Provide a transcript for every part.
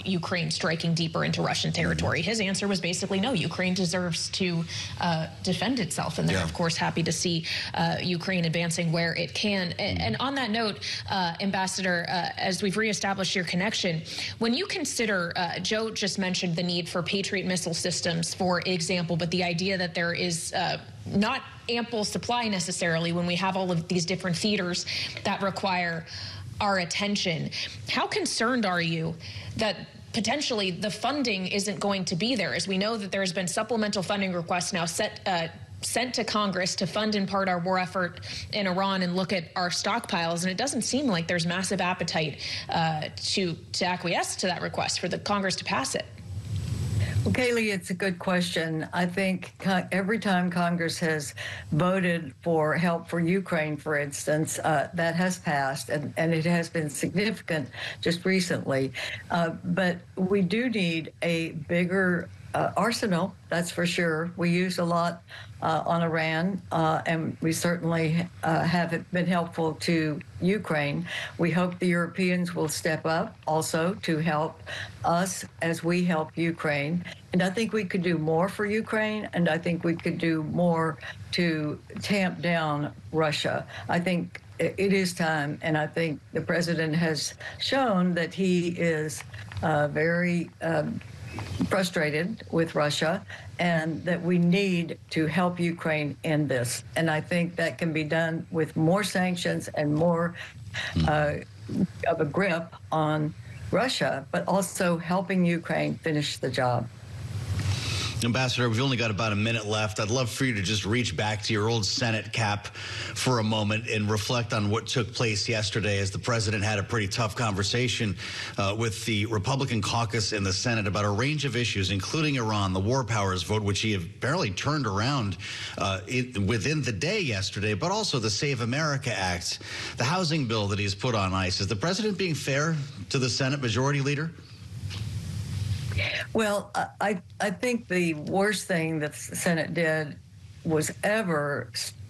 Ukraine striking deeper into Russian territory. His answer was basically no, Ukraine deserves to defend itself. And they're, of course, happy to see Ukraine advancing where it can. And on that note, Ambassador, as we've reestablished your connection, when you consider, Joe just mentioned the need for Patriot missile systems, for example, but the idea that there is not ample supply necessarily when we have all of these different theaters that require our attention. How concerned are you that potentially the funding isn't going to be there, as we know that there's been supplemental funding requests now sent to Congress to fund in part our war effort in Iran and look at our stockpiles, and it doesn't seem like there's massive appetite to acquiesce to that request for the Congress to pass it? Well, Kayleigh, it's a good question. I think every time Congress has voted for help for Ukraine, for instance, that has passed, and it has been significant just recently. But we do need a bigger arsenal, that's for sure. We use a lot on Iran, and we certainly have been helpful to Ukraine. We hope the Europeans will step up also to help us as we help Ukraine. And I think we could do more for Ukraine, and I think we could do more to tamp down Russia. I think it is time, and I think the president has shown that he is very frustrated with Russia, and that we need to help Ukraine in this. And I think that can be done with more sanctions and more of a grip on Russia, but also helping Ukraine finish the job. Ambassador, we've only got about a minute left. I'd love for you to just reach back to your old Senate cap for a moment and reflect on what took place yesterday, as the president had a pretty tough conversation with the Republican caucus in the Senate about a range of issues, including Iran, the war powers vote, which he barely turned around within the day yesterday, but also the Save America Act, the housing bill that he's put on ice. Is the president being fair to the Senate Majority Leader? Well, I think the worst thing that the Senate did was ever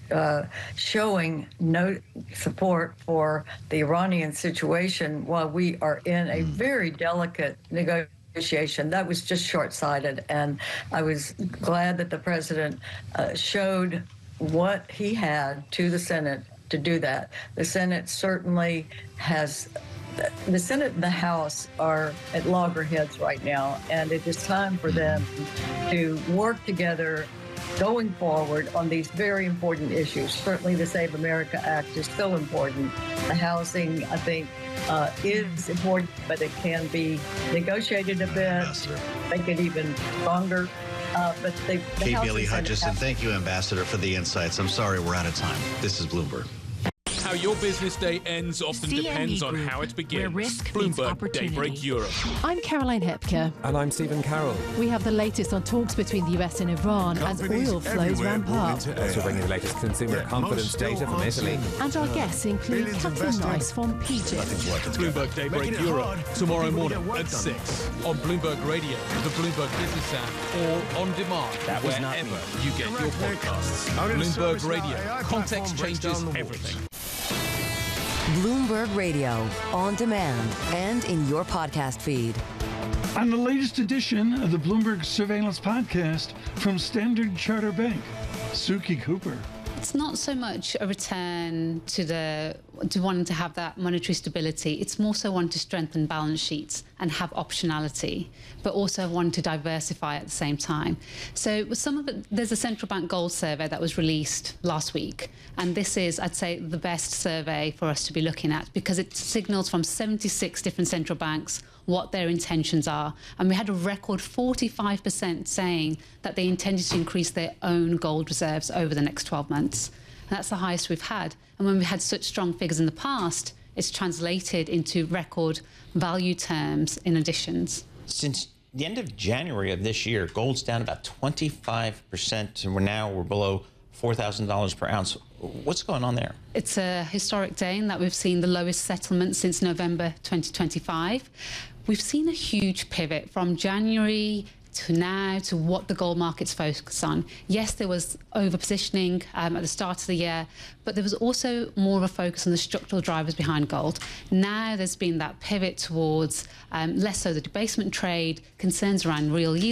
showing no support for the Iranian situation while we are in a very delicate negotiation. That was just short-sighted, and I was glad that the president showed what he had to the Senate to do that. The Senate certainly has. The Senate and the House are at loggerheads right now, and it is time for them to work together going forward on these very important issues. Certainly the Save America Act is still important. The housing, I think, is important, but it can be negotiated a bit, make it even stronger. But the Kate House Bailey Hutchison, thank you, Ambassador, for the insights. I'm sorry we're out of time. This is Bloomberg. How your business day ends often depends on how it begins. Bloomberg Daybreak Europe. I'm Caroline Hepker. And I'm Stephen Carroll. We have the latest on talks between the US and Iran as oil flows ramp up. Also bringing the latest consumer confidence data from Italy. And our guests include Catherine Rice from PG. Bloomberg Daybreak Europe, tomorrow morning at 6 on Bloomberg Radio, the Bloomberg Business app, or on demand wherever you get your podcasts. Bloomberg Radio. Context changes everything. Bloomberg Radio, on demand and in your podcast feed. On the latest edition of the Bloomberg Surveillance Podcast from Standard Chartered Bank, Suki Cooper. It's not so much a return to wanting to have that monetary stability. It's more so wanting to strengthen balance sheets and have optionality, but also wanting to diversify at the same time. So with some of it, there's a central bank gold survey that was released last week. And this is, I'd say, the best survey for us to be looking at, because it signals from 76 different central banks what their intentions are. And we had a record 45% saying that they intended to increase their own gold reserves over the next 12 months. And that's the highest we've had. And when we had such strong figures in the past, it's translated into record value terms in additions. Since the end of January of this year, gold's down about 25%, and we're below $4,000 per ounce. What's going on there? It's a historic day in that we've seen the lowest settlement since November 2025. We've seen a huge pivot from January to now to what the gold market's focused on. Yes, there was over-positioning at the start of the year, but there was also more of a focus on the structural drivers behind gold. Now there's been that pivot towards less so the debasement trade, concerns around real yield